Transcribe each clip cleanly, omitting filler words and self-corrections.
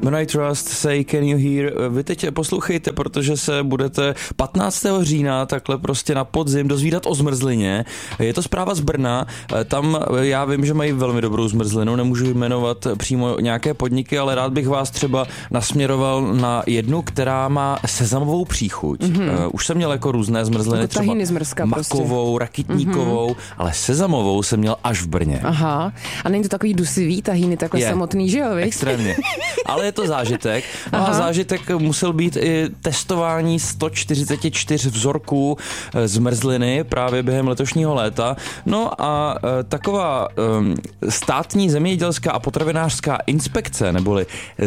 When I Trust, Say Can You Hear. Vy teď poslouchejte, protože se budete 15. října takhle prostě na podzim dozvídat o zmrzlině. Je to zpráva z Brna, tam já vím, že mají velmi dobrou zmrzlinu, nemůžu jmenovat přímo nějaké podniky, ale rád bych vás třeba nasměroval na jednu, která má sezamovou příchuť. Už jsem měl jako různé zmrzliny, třeba makovou, rakitníkovou, ale sezamovou jsem měl až v Brně. Aha, a není to takový dusivý tahýny, takhle samotný, že jo? Extrémně. Ale je to zážitek. No a zážitek musel být i testování 144 vzorků zmrzliny právě během letošního léta. No a taková státní zemědělská a potravinářská inspekce, neboli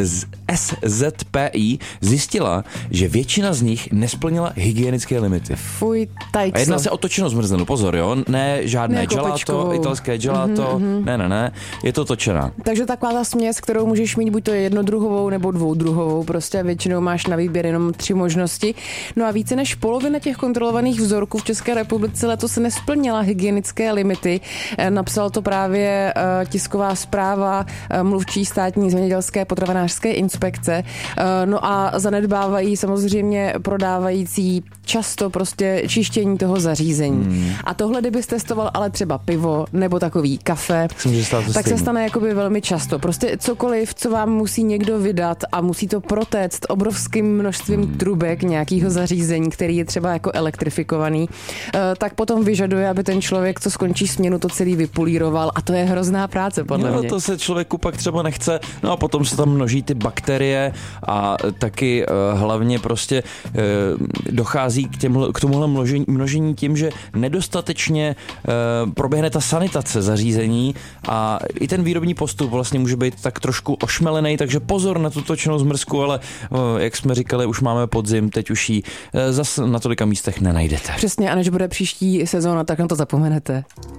SZPI, zjistila, že většina z nich nesplnila hygienické limity. Fuj, tajco. A jedná se o točenou zmrzlinu, pozor, jo? Ne žádné gelato, italské gelato, ne, je to točená. Takže taková ta směs, kterou můžeš mít buď to jednodruhovou nebo dvoudruhovou, prostě většinou máš na výběr jenom 3 možnosti. No a více než polovina těch kontrolovaných vzorků v České republice letos nesplnila hygienické limity. Napsal to právě tisková zpráva mluvčí státní zemědělské potravinářské inspekce. No a zanedbávají samozřejmě prodávající často prostě čištění toho zařízení. A tohle, kdybys testoval ale třeba pivo nebo takový kafe, tak se stane jakoby velmi často. Prostě cokoliv, co vám musí někdo vydat a musí to protéct obrovským množstvím trubek nějakého zařízení, který je třeba jako elektrifikovaný, tak potom vyžaduje, aby ten člověk, co skončí směnu, to celý vypolíroval a to je hrozná práce podle mě. To se člověku pak třeba nechce, no a potom se tam množí ty bakterie a taky hlavně prostě dochází k tomuhle množení tím, že nedostatečně proběhne ta sanitace zařízení a i ten výrobní postup vlastně může být tak trošku ošmelený, takže pozor na tu točenou zmrzku, ale jak jsme říkali, už máme podzim, teď už ji zase na tolika místech nenajdete. Přesně, a než bude příští sezóna, tak na to zapomenete.